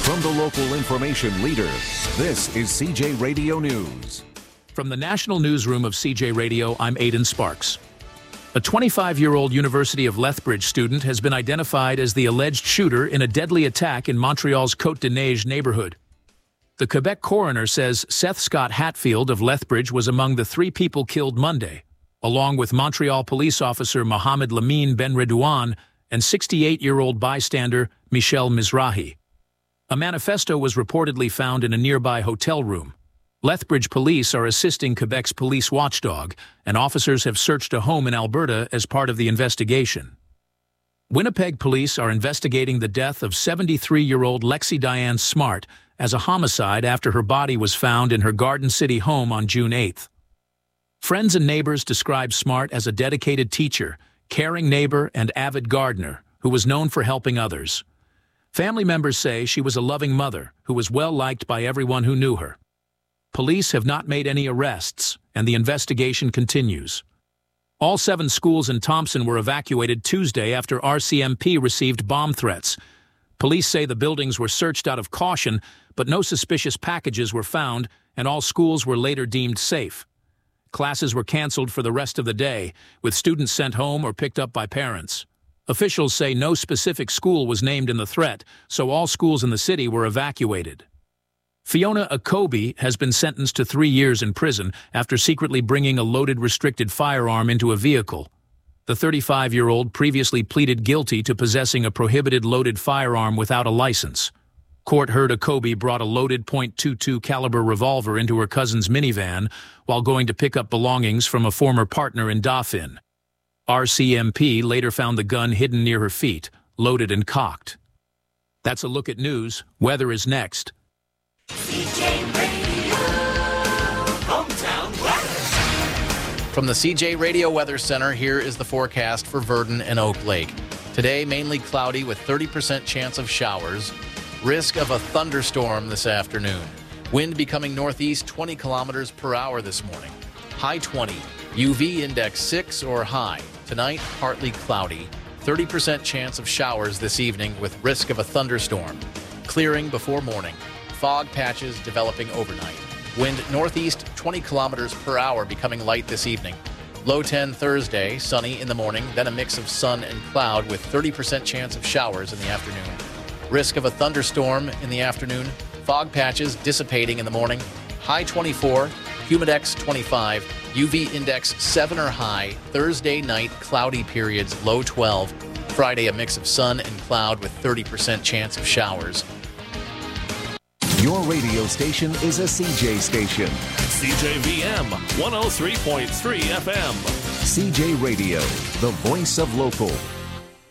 From the local information leader, this is CJ Radio News. From the National Newsroom of CJ Radio, I'm Aidan Sparks. A 25-year-old University of Lethbridge student has been identified as the alleged shooter in a deadly attack in Montreal's Côte-de-Neige neighborhood. The Quebec coroner says Seth Scott Hatfield of Lethbridge was among the 3 people killed Monday, along with Montreal police officer Mohamed Lamine Benredouane and 68-year-old bystander Michel Mizrahi. A manifesto was reportedly found in a nearby hotel room. Lethbridge police are assisting Quebec's police watchdog, and officers have searched a home in Alberta as part of the investigation. Winnipeg police are investigating the death of 73-year-old Lexi Diane Smart as a homicide after her body was found in her Garden City home on June 8th. Friends and neighbors describe Smart as a dedicated teacher, caring neighbor, and avid gardener who was known for helping others. Family members say she was a loving mother who was well-liked by everyone who knew her. Police have not made any arrests, and the investigation continues. All 7 schools in Thompson were evacuated Tuesday after RCMP received bomb threats. Police say the buildings were searched out of caution, but no suspicious packages were found, and all schools were later deemed safe. Classes were canceled for the rest of the day, with students sent home or picked up by parents. Officials say no specific school was named in the threat, so all schools in the city were evacuated. Fiona Akobe has been sentenced to 3 years in prison after secretly bringing a loaded restricted firearm into a vehicle. The 35-year-old previously pleaded guilty to possessing a prohibited loaded firearm without a license. Court heard Akobe brought a loaded .22 caliber revolver into her cousin's minivan while going to pick up belongings from a former partner in Dauphin. RCMP later found the gun hidden near her feet, loaded and cocked. That's a look at news. Weather is next. CJ Radio, hometown weather. From the CJ Radio Weather Center, here is the forecast for Virden and Oak Lake. Today, mainly cloudy with 30% chance of showers. Risk of a thunderstorm this afternoon. Wind becoming northeast 20 kilometers per hour this morning. High 20. UV index 6 or high. Tonight, partly cloudy. 30% chance of showers this evening with risk of a thunderstorm. Clearing before morning. Fog patches developing overnight. Wind northeast 20 kilometers per hour becoming light this evening. Low 10 Thursday, sunny in the morning, then a mix of sun and cloud with 30% chance of showers in the afternoon. Risk of a thunderstorm in the afternoon. Fog patches dissipating in the morning. High 24, humidex 25, UV index 7 or high. Thursday night, cloudy periods, low 12. Friday, a mix of sun and cloud with 30% chance of showers. Your radio station is a CJ station. CJVM 103.3 FM. CJ Radio, the voice of local.